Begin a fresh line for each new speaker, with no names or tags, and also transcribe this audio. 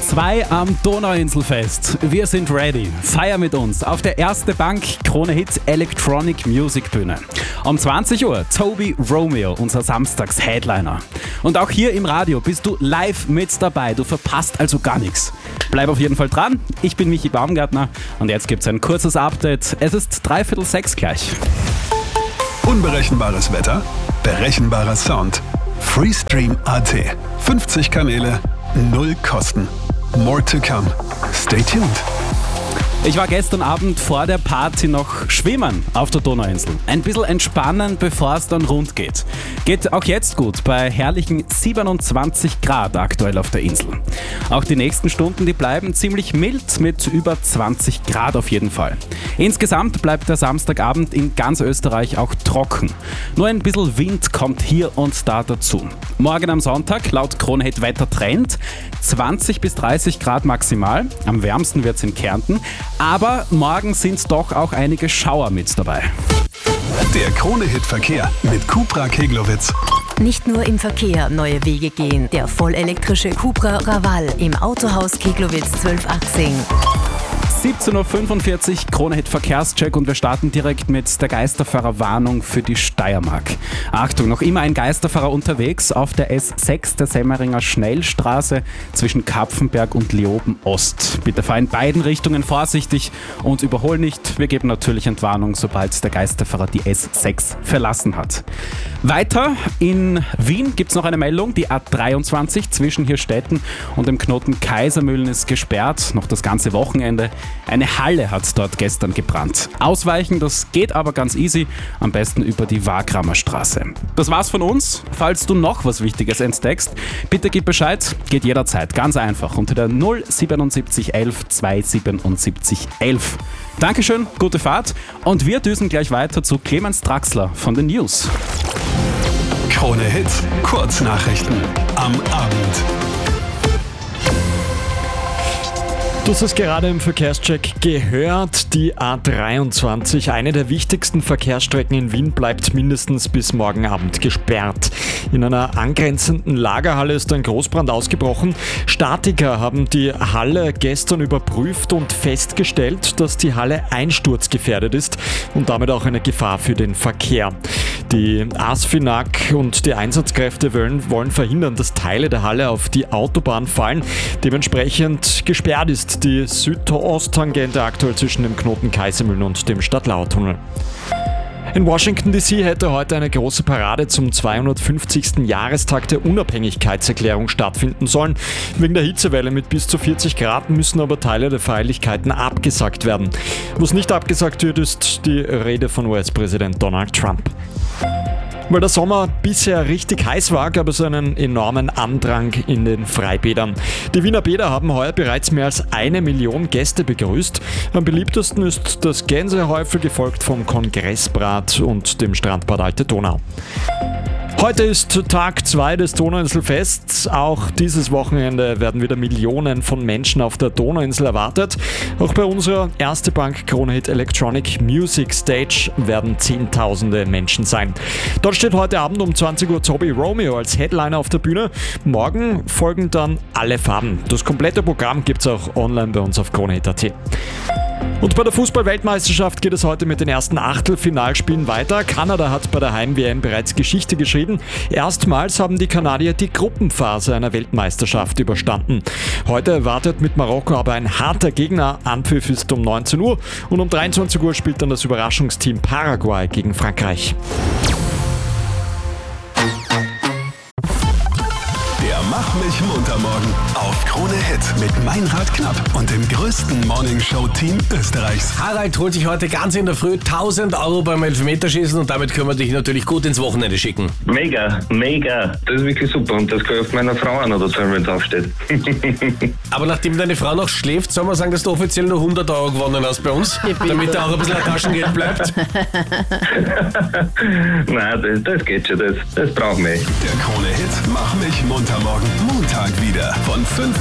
2 am Donauinselfest. Wir sind ready. Feier mit uns auf der Erste Bank Krone Hit Electronic Music Bühne. Um 20 Uhr Toby Romeo, unser Samstags-Headliner. Und auch hier im Radio bist du live mit dabei. Du verpasst also gar nichts. Bleib auf jeden Fall dran. Ich bin Michi Baumgartner und jetzt gibt's ein kurzes Update. Es ist 5:45 gleich.
Unberechenbares Wetter, berechenbarer Sound. Freestream.at. 50 Kanäle, 0 Kosten. More to come. Stay tuned.
Ich war gestern Abend vor der Party noch schwimmen auf der Donauinsel. Ein bisschen entspannen, bevor es dann rund geht. Geht auch jetzt gut, bei herrlichen 27 Grad aktuell auf der Insel. Auch die nächsten Stunden, die bleiben ziemlich mild mit über 20 Grad auf jeden Fall. Insgesamt bleibt der Samstagabend in ganz Österreich auch trocken. Nur ein bisschen Wind kommt hier und da dazu. Morgen am Sonntag, laut Krone Hit Wettertrend, 20 bis 30 Grad maximal. Am wärmsten wird es in Kärnten. Aber morgen sind doch auch einige Schauer mit dabei.
Der Krone Hit Verkehr mit Cupra Keglowitz.
Nicht nur im Verkehr neue Wege gehen. Der vollelektrische Cupra Raval im Autohaus Keglowitz 1218.
17.45 Uhr, Krone Hit Verkehrscheck und wir starten direkt mit der Geisterfahrerwarnung für die Steiermark. Achtung, noch immer ein Geisterfahrer unterwegs auf der S6 der Semmeringer Schnellstraße zwischen Kapfenberg und Leoben Ost. Bitte fahr in beiden Richtungen vorsichtig und überhol nicht. Wir geben natürlich Entwarnung, sobald der Geisterfahrer die S6 verlassen hat. Weiter in Wien gibt es noch eine Meldung. Die A23 zwischen Hirstetten und dem Knoten Kaisermühlen ist gesperrt, noch das ganze Wochenende. Eine Halle hat dort gestern gebrannt. Ausweichen, das geht aber ganz easy, am besten über die Wagramer Straße. Das war's von uns. Falls du noch was Wichtiges entdeckst, bitte gib Bescheid. Geht jederzeit, ganz einfach, unter der 077 11 277 11. Dankeschön, gute Fahrt und wir düsen gleich weiter zu Clemens Draxler von den News.
Krone Hit, Kurznachrichten am Abend.
Du hast es gerade im Verkehrscheck gehört, die A23, eine der wichtigsten Verkehrsstrecken in Wien, bleibt mindestens bis morgen Abend gesperrt. In einer angrenzenden Lagerhalle ist ein Großbrand ausgebrochen. Statiker haben die Halle gestern überprüft und festgestellt, dass die Halle einsturzgefährdet ist und damit auch eine Gefahr für den Verkehr. Die ASFINAG und die Einsatzkräfte wollen verhindern, dass Teile der Halle auf die Autobahn fallen. Dementsprechend gesperrt ist die Südosttangente aktuell zwischen dem Knoten Kaisermühlen und dem Stadtlauertunnel. In Washington D.C. hätte heute eine große Parade zum 250. Jahrestag der Unabhängigkeitserklärung stattfinden sollen. Wegen der Hitzewelle mit bis zu 40 Grad müssen aber Teile der Feierlichkeiten abgesagt werden. Was nicht abgesagt wird, ist die Rede von US-Präsident Donald Trump. Weil der Sommer bisher richtig heiß war, gab es einen enormen Andrang in den Freibädern. Die Wiener Bäder haben heuer bereits mehr als 1 Million Gäste begrüßt. Am beliebtesten ist das Gänsehäufel, gefolgt vom Kongressbad und dem Strandbad Alte Donau. Heute ist Tag 2 des Donauinselfests. Auch dieses Wochenende werden wieder Millionen von Menschen auf der Donauinsel erwartet. Auch bei unserer Erste Bank Krone Hit Electronic Music Stage werden Zehntausende Menschen sein. Dort steht heute Abend um 20 Uhr Toby Romeo als Headliner auf der Bühne. Morgen folgen dann alle Farben. Das komplette Programm gibt es auch online bei uns auf kronehit.at. Und bei der Fußball-Weltmeisterschaft geht es heute mit den ersten Achtelfinalspielen weiter. Kanada hat bei der Heim-WM bereits Geschichte geschrieben. Erstmals haben die Kanadier die Gruppenphase einer Weltmeisterschaft überstanden. Heute wartet mit Marokko aber ein harter Gegner. Anpfiff ist um 19 Uhr und um 23 Uhr spielt dann das Überraschungsteam Paraguay gegen Frankreich.
Mach mich munter morgen auf Krone Hit mit Meinrad Knapp und dem größten Morningshow-Team Österreichs.
Harald holt sich heute ganz in der Früh 1.000 Euro beim Elfmeterschießen und damit können wir dich natürlich gut ins Wochenende schicken.
Mega. Das ist wirklich super und das kann ich auf meiner Frau auch noch dazu, wenn es aufsteht.
Aber nachdem deine Frau noch schläft, soll man sagen, dass du offiziell nur 100 Euro gewonnen hast bei uns, damit da auch ein bisschen Taschengeld bleibt.
Nein, das geht schon, das brauchen wir.
Der Krone Hit Mach mich munter morgen Montag wieder von 5